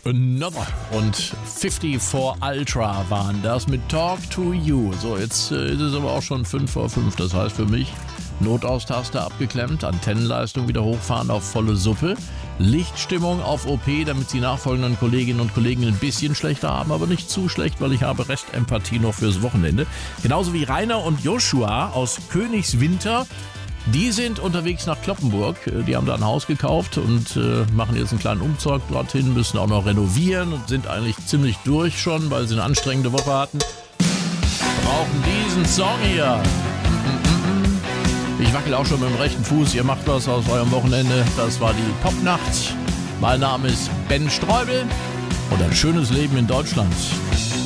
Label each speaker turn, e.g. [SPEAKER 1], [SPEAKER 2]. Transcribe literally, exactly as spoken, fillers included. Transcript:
[SPEAKER 1] Another und vierundfünfzig Ultra waren das mit Talk to You. So, jetzt äh, ist es aber auch schon fünf vor fünf. Das heißt für mich, Notaustaste abgeklemmt, Antennenleistung wieder hochfahren auf volle Suppe, Lichtstimmung auf O P, damit die nachfolgenden Kolleginnen und Kollegen ein bisschen schlechter haben, aber nicht zu schlecht, weil ich habe Restempathie noch fürs Wochenende. Genauso wie Rainer und Joshua aus Königswinter. Die sind unterwegs nach Cloppenburg. Die haben da ein Haus gekauft und äh, machen jetzt einen kleinen Umzug dorthin, müssen auch noch renovieren und sind eigentlich ziemlich durch schon, weil sie eine anstrengende Woche hatten. Brauchen diesen Song hier. Ich wackel auch schon mit dem rechten Fuß. Ihr macht was aus eurem Wochenende. Das war die Popnacht. Mein Name ist Ben Streubel und ein schönes Leben in Deutschland.